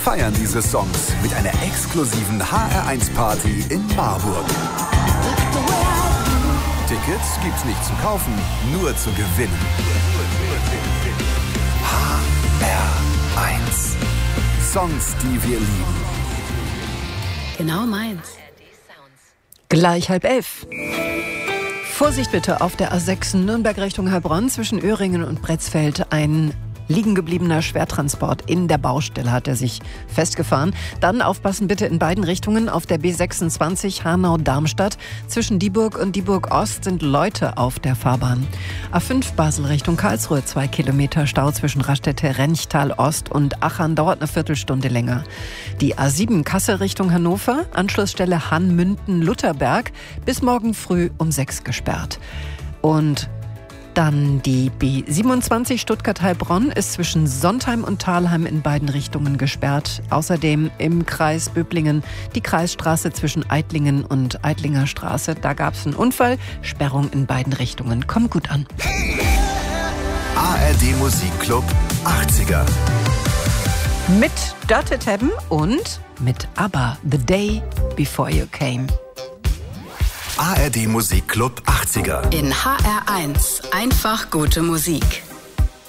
feiern diese Songs mit einer exklusiven HR1-Party in Marburg. Tickets gibt's nicht zu kaufen, nur zu gewinnen. HR1. Songs, die wir lieben. Genau meins. Gleich 10:30. Vorsicht bitte auf der A6 Nürnberg Richtung Heilbronn zwischen Öhringen und Pretzfeld. Ein liegen gebliebener Schwertransport in der Baustelle hat er sich festgefahren. Dann aufpassen bitte in beiden Richtungen auf der B26 Hanau-Darmstadt. Zwischen Dieburg und Dieburg-Ost sind Leute auf der Fahrbahn. A5 Basel Richtung Karlsruhe 2 Kilometer Stau zwischen Raststätte Renchtal-Ost und Achern dauert eine Viertelstunde länger. Die A7 Kassel Richtung Hannover, Anschlussstelle Hannmünden-Lutherberg, bis morgen früh um 6 gesperrt. Und dann die B27 Stuttgart-Heilbronn ist zwischen Sontheim und Thalheim in beiden Richtungen gesperrt. Außerdem im Kreis Böblingen die Kreisstraße zwischen Eitlingen und Eitlinger Straße. Da gab es einen Unfall. Sperrung in beiden Richtungen. Kommt gut an. ARD Musikclub 80er. Mit Dirty Tabben und mit ABBA, The Day Before You Came. ARD Musikclub 80er. In HR1 einfach gute Musik.